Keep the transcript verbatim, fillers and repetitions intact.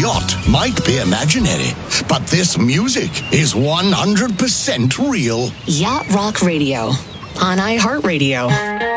yacht might be imaginary, but this music is one hundred percent real. Yacht Rock Radio on iHeartRadio.